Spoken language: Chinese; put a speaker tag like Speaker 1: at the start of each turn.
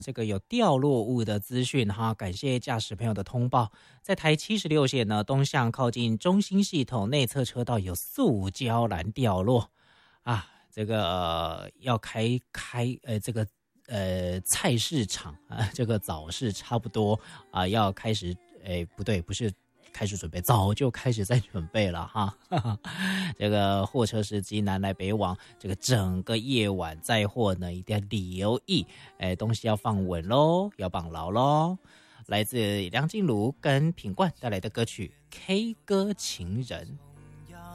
Speaker 1: 这个有掉落物的资讯哈，感谢驾驶朋友的通报。在台76线呢，东向靠近中心系统内侧车道有塑胶栏掉落啊，这个要开这个菜市场啊，这个早市差不多啊，要开始不对，不是。开始准备，早就开始在准备了哈。这个货车司机南来北往，这个整个夜晚载货呢，一定要留意，东西要放稳咯，要绑牢咯。来自梁静茹跟品冠带来的歌曲《K 歌情人》。